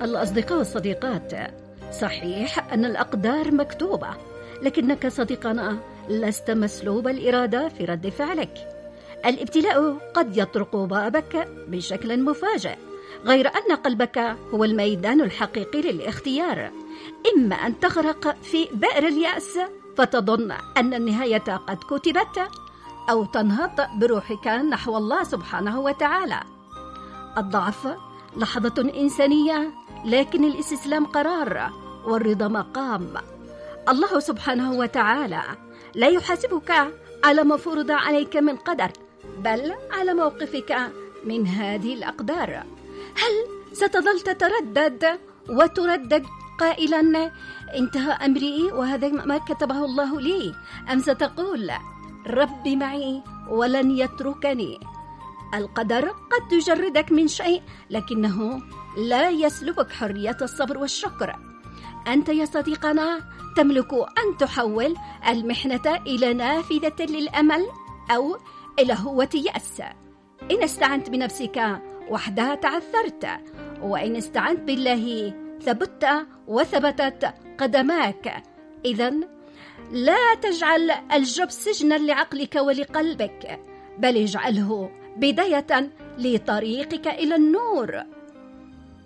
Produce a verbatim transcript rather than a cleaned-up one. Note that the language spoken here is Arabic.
الأصدقاء والصديقات، صحيح أن الأقدار مكتوبة، لكنك صديقنا لست مسلوب الإرادة في رد فعلك. الابتلاء قد يطرق بابك بشكل مفاجئ، غير أن قلبك هو الميدان الحقيقي للاختيار. إما أن تغرق في بئر اليأس فتظن أن النهاية قد كتبت، أو تنهض بروحك نحو الله سبحانه وتعالى. الضعف لحظة إنسانية، لكن الاستسلام قرار، والرضا مقام. الله سبحانه وتعالى لا يحاسبك على ما فرض عليك من قدر، بل على موقفك من هذه الأقدار. هل ستظل تتردد وتردد قائلا انتهى أمري وهذا ما كتبه الله لي، أم ستقول ربي معي ولن يتركني؟ القدر قد يجردك من شيء، لكنه لا يسلبك حرية الصبر والشكر. أنت يا صديقنا تملك أن تحول المحنة إلى نافذة للأمل أو إلى هوة يأس. إن استعنت بنفسك وحدها تعثرت، وإن استعنت بالله ثبت وثبتت قدماك. إذن لا تجعل الجب سجنا لعقلك ولقلبك، بل اجعله بداية لطريقك إلى النور.